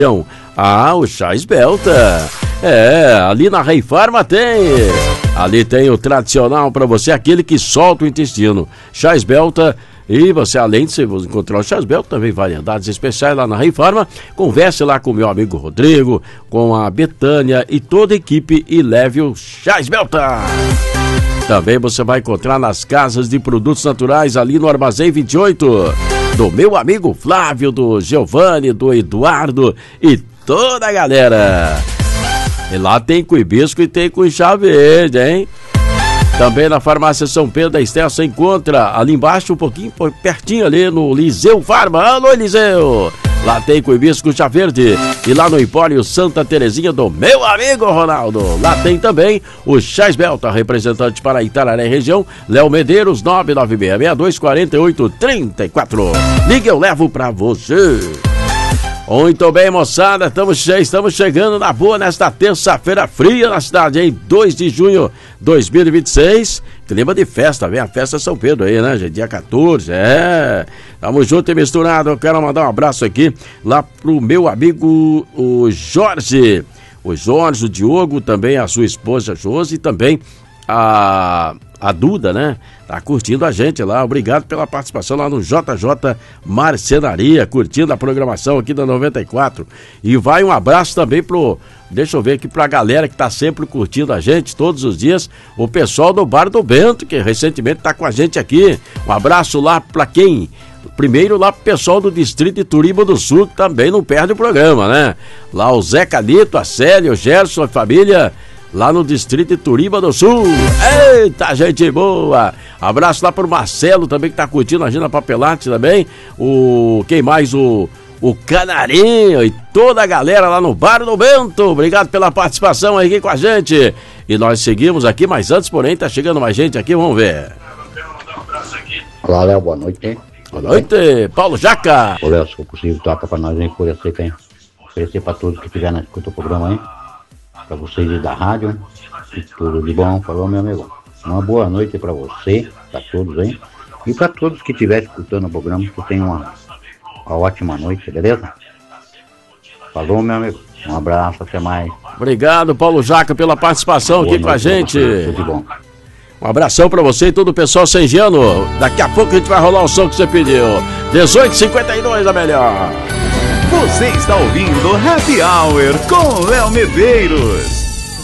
Ah, o chá esbelta. Ali na Rei Farma tem. Ali tem o tradicional para você, aquele que solta o intestino. Chá esbelta. E você, além de você encontrar o chá esbelta, também variedades especiais lá na Rei Farma. Converse lá com o meu amigo Rodrigo, com a Betânia e toda a equipe e leve o chá esbelta. Também você vai encontrar nas casas de produtos naturais ali no Armazém 28. Do meu amigo Flávio, do Giovanni, do Eduardo e toda a galera. E lá tem com hibisco e tem com chá verde, hein? Também na farmácia São Pedro da Estel você encontra ali embaixo, um pouquinho pertinho ali no Liseu Farma. Alô, Liseu! Lá tem com hibisco chá verde. E lá no Empório Santa Terezinha do meu amigo Ronaldo. Lá tem também o chá esbelta, representante para Itararé região, Léo Medeiros, 996-6248-34. Liga, eu levo pra você. Muito bem, moçada, estamos chegando na boa nesta terça-feira fria na cidade, em 2 de junho de 2026. Clima de festa, vem a festa São Pedro aí, né, gente? Dia 14, Tamo junto e misturado. Eu quero mandar um abraço aqui lá pro meu amigo, o Jorge. O Jorge, o Diogo, também a sua esposa Josi e também a Duda, né? Tá curtindo a gente lá, obrigado pela participação lá no JJ Marcenaria, curtindo a programação aqui da 94. E vai um abraço também deixa eu ver aqui pra galera que tá sempre curtindo a gente todos os dias, o pessoal do Bar do Bento, que recentemente tá com a gente aqui. Um abraço lá pra quem? Primeiro lá pro pessoal do Distrito de Turiba do Sul, que também não perde o programa, né? Lá o Zé Calito, a Célia, o Gerson, a família lá no Distrito de Turiba do Sul. Eita, gente boa! Abraço lá pro Marcelo também, que tá curtindo a gente na Papelate também. Quem mais? O Canarinho e toda a galera lá no Bar do Bento. Obrigado pela participação aqui com a gente. E nós seguimos aqui, mas antes, porém, tá chegando mais gente aqui, vamos ver. Olá, Léo, boa noite, hein? Boa noite, Paulo Jaca. Ô, Léo, se for possível, toca pra nós, hein? Oferecer pra todos que estiverem na escuta do programa, hein? Pra vocês da rádio, e tudo de bom, falou, meu amigo. Uma boa noite pra você, pra todos aí, e pra todos que estiverem escutando o programa, que tenham uma ótima noite, beleza? Falou, meu amigo, um abraço, até mais. Obrigado, Paulo Jaca, pela participação aqui com a gente. Tudo de bom. Um abração pra você e todo o pessoal sengiano. Daqui a pouco a gente vai rolar o som que você pediu. 18h52 a melhor. Você está ouvindo Happy Hour com Léo Medeiros.